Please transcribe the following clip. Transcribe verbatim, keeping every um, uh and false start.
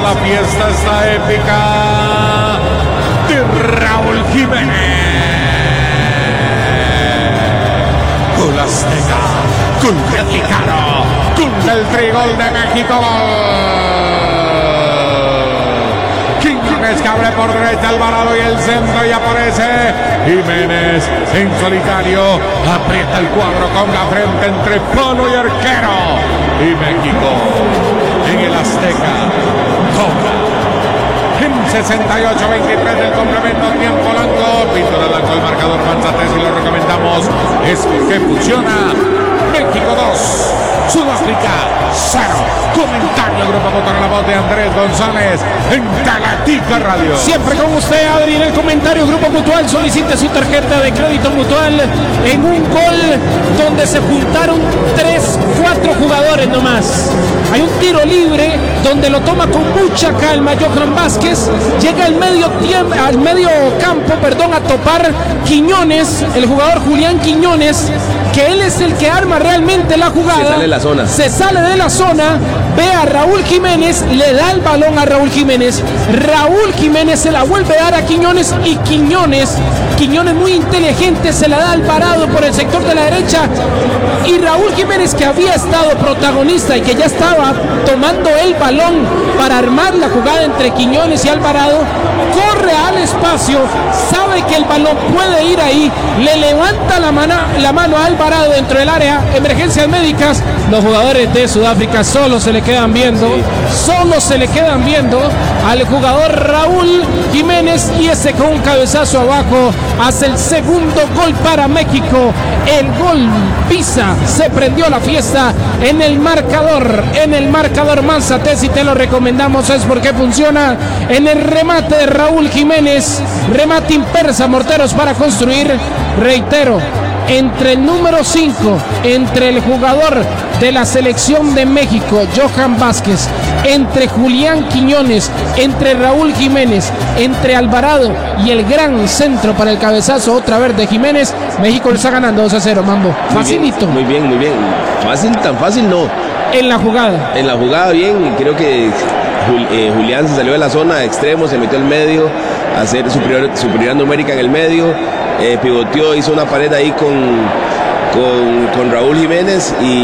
la fiesta está épica de Raúl Jiménez. Gol Azteca, gol mexicano, gol del trigol de México, Quiñones que abre por derecha Alvarado y el centro y aparece Jiménez en solitario, aprieta el cuadro con la frente entre palo y arquero y México en el Azteca cobra en sesenta y ocho veintitrés del complemento, tiempo blanco, pintura blanco el marcador Manzatez y lo recomendamos, es porque funciona. México dos, Sudáfrica cero. Comentario Grupo Motor en la voz de Andrés González en Talatica Radio. Siempre con usted, Adri, en el comentario Grupo Mutual. Solicite su tarjeta de crédito Mutual en un gol donde se juntaron tres, cuatro jugadores nomás. Hay un tiro libre donde lo toma con mucha calma Johan Vázquez. Llega al medio tiempo, al medio campo, perdón, a topar Quiñones, el jugador Julián Quiñones, que él es el que arma realmente la jugada. Se sale de la zona. Se sale de la zona, ve a Raúl Jiménez, le da el balón a Raúl Jiménez. Raúl Jiménez se la vuelve a dar a Quiñones y Quiñones, Quiñones muy inteligente, se la da al Alvarado por el sector de la derecha. Y Raúl Jiménez, que había estado protagonista y que ya estaba tomando el balón para armar la jugada entre Quiñones y Alvarado, corre al espacio, sabe que el balón puede ir ahí, le levanta la mano, la mano a Alvarado dentro del área, emergencias médicas. Los jugadores de Sudáfrica solo se le quedan viendo, sí. solo se le quedan viendo al jugador Raúl Jiménez, y ese con un cabezazo abajo hace el segundo gol para México. El gol pisa, se prendió la fiesta en el marcador, en el marcador Manzatez, y te lo recomendamos, es porque funciona en el remate de Raúl Jiménez, remate impersa, morteros para construir, reitero, entre el número cinco, entre el jugador de la selección de México, Johan Vázquez, entre Julián Quiñones, entre Raúl Jiménez, entre Alvarado y el gran centro para el cabezazo otra vez de Jiménez, México le está ganando dos a cero, Mambo. Facilito. Muy bien, muy bien. Fácil, tan fácil no. En la jugada. En la jugada bien, creo que eh, Julián se salió de la zona de extremo, se metió al medio, a hacer superior, superioridad numérica en el medio, eh, pivoteó, hizo una pared ahí con, con, con Raúl Jiménez y